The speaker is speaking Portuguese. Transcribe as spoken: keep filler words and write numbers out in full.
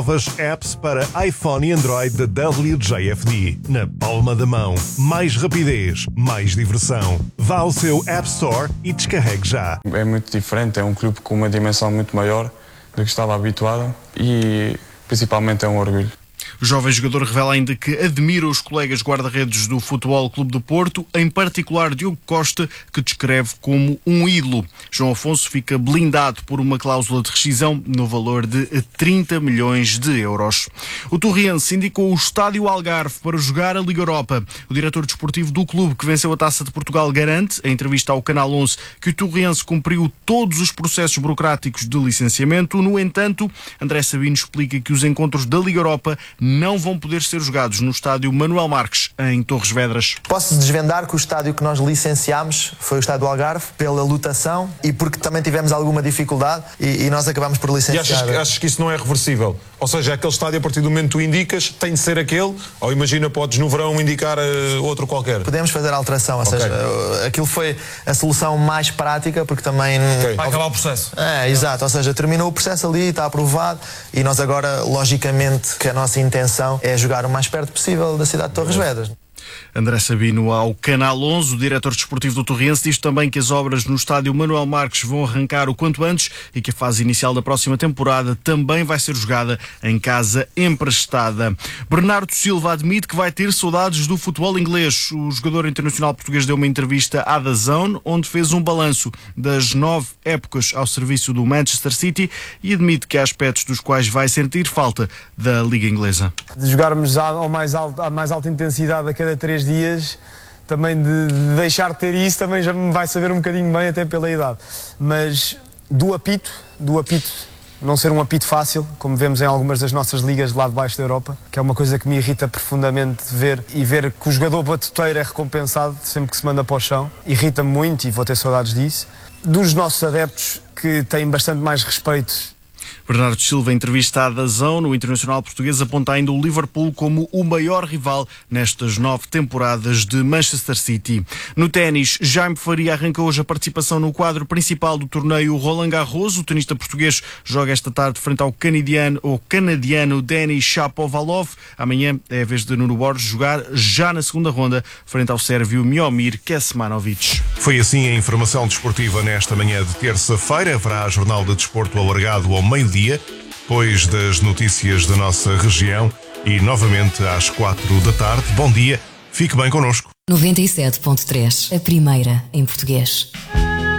Novas apps para iPhone e Android da W J F D. Na palma da mão. Mais rapidez, mais diversão. Vá ao seu App Store e descarregue já. É muito diferente, é um clube com uma dimensão muito maior do que estava habituado e principalmente é um orgulho. O jovem jogador revela ainda que admira os colegas guarda-redes do Futebol Clube do Porto, em particular Diogo Costa, que descreve como um ídolo. João Afonso fica blindado por uma cláusula de rescisão no valor de trinta milhões de euros. O Torriense indicou o Estádio Algarve para jogar a Liga Europa. O diretor desportivo do clube, que venceu a Taça de Portugal, garante, em entrevista ao Canal onze, que o Torriense cumpriu todos os processos burocráticos de licenciamento. No entanto, André Sabino explica que os encontros da Liga Europa não vão poder ser jogados no estádio Manuel Marques, em Torres Vedras. Posso desvendar que o estádio que nós licenciámos foi o estádio Algarve, pela lotação e porque também tivemos alguma dificuldade e, e nós acabámos por licenciar. E achas que, achas que isso não é reversível? Ou seja, aquele estádio, a partir do momento que tu indicas, tem de ser aquele? Ou imagina, podes no verão indicar uh, outro qualquer? Podemos fazer a alteração, ou okay. seja, uh, aquilo foi a solução mais prática, porque também... Okay. Vai acabar o processo. É, exato, ou seja, terminou o processo ali, está aprovado e nós agora, logicamente, que a nossa intenção é jogar o mais perto possível da cidade de Torres Vedras. André Sabino ao Canal onze, o diretor desportivo do Torriense, diz também que as obras no estádio Manuel Marques vão arrancar o quanto antes e que a fase inicial da próxima temporada também vai ser jogada em casa emprestada. Bernardo Silva admite que vai ter saudades do futebol inglês. O jogador internacional português deu uma entrevista à D A Z N, onde fez um balanço das nove épocas ao serviço do Manchester City e admite que há aspectos dos quais vai sentir falta da Liga Inglesa. De jogarmos ao mais alto, à mais alta intensidade a cada três dias, também de, de deixar de ter isso, também já me vai saber um bocadinho bem, até pela idade. Mas do apito, do apito, não ser um apito fácil, como vemos em algumas das nossas ligas de lá de baixo da Europa, que é uma coisa que me irrita profundamente ver, e ver que o jogador batuteiro é recompensado sempre que se manda para o chão. Irrita-me muito e vou ter saudades disso. Dos nossos adeptos, que têm bastante mais respeito. Bernardo Silva, entrevistado à D A Z N, o internacional português aponta ainda o Liverpool como o maior rival nestas nove temporadas de Manchester City. No ténis, Jaime Faria arranca hoje a participação no quadro principal do torneio Roland Garros. O tenista português joga esta tarde frente ao canadiano, ou canadiano Denis Shapovalov. Amanhã é a vez de Nuno Borges jogar já na segunda ronda frente ao sérvio Miomir Kecmanovic. Foi assim a informação desportiva nesta manhã de terça-feira. Haverá Jornal de Desporto alargado ao meio-dia, depois das notícias da nossa região e novamente às quatro da tarde. Bom dia, fique bem connosco. noventa e sete ponto três, a primeira em português.